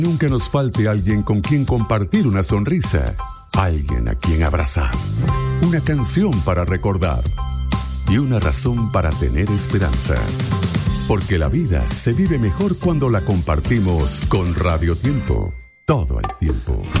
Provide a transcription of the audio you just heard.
Nunca nos falte alguien con quien compartir una sonrisa, alguien a quien abrazar, una canción para recordar y una razón para tener esperanza. Porque la vida se vive mejor cuando la compartimos con Radio Tiempo, todo el tiempo.